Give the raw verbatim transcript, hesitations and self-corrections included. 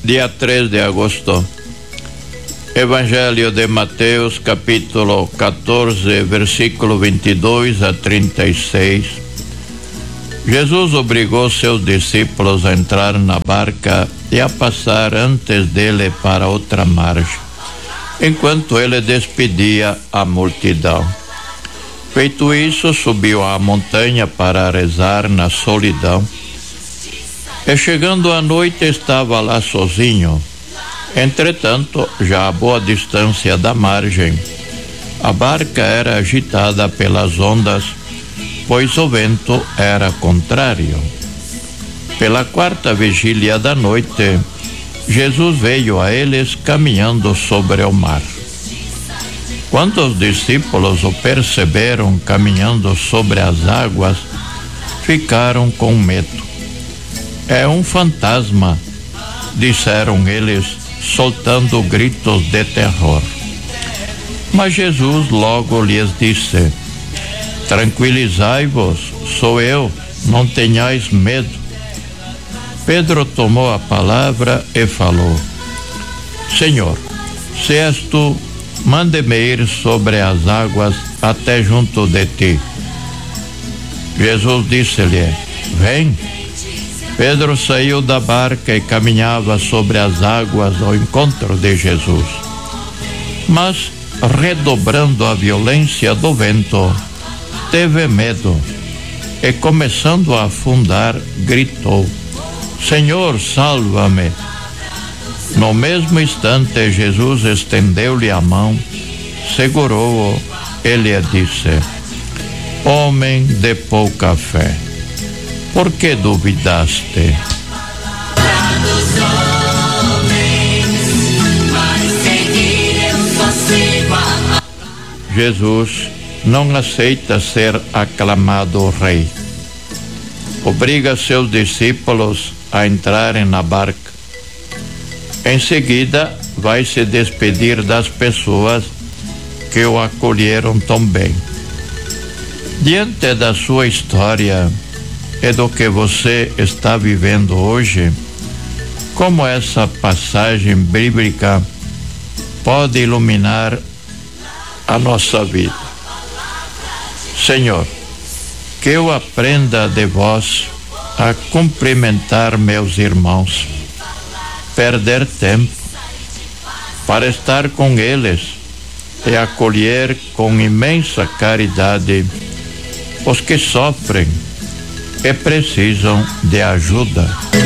dia três de agosto. Evangelho de Mateus, capítulo quatorze, versículo vinte e dois a trinta e seis. Jesus obrigou seus discípulos a entrar na barca e a passar antes dele para outra margem, enquanto ele despedia a multidão. Feito isso, subiu à montanha para rezar na solidão. E chegando à noite, estava lá sozinho. Entretanto, já a boa distância da margem, a barca era agitada pelas ondas, pois o vento era contrário. Pela quarta vigília da noite, Jesus veio a eles caminhando sobre o mar. Quando os discípulos o perceberam caminhando sobre as águas, ficaram com medo. É um fantasma, disseram eles, soltando gritos de terror. Mas Jesus logo lhes disse: tranquilizai-vos, sou eu, não tenhais medo. Pedro tomou a palavra e falou: Senhor, se és tu, mande-me ir sobre as águas até junto de ti. Jesus disse-lhe: vem. Pedro saiu da barca e caminhava sobre as águas ao encontro de Jesus. Mas, redobrando a violência do vento, teve medo e, começando a afundar, gritou: Senhor, salva-me! No mesmo instante, Jesus estendeu-lhe a mão, segurou-o e lhe disse: homem de pouca fé, por que duvidaste? Jesus não aceita ser aclamado rei. Obriga seus discípulos a entrarem na barca. Em seguida, vai se despedir das pessoas que o acolheram tão bem. Diante da sua história e do que você está vivendo hoje, como essa passagem bíblica pode iluminar a nossa vida? Senhor, que eu aprenda de vós a cumprimentar meus irmãos, perder tempo para estar com eles e acolher com imensa caridade os que sofrem e precisam de ajuda.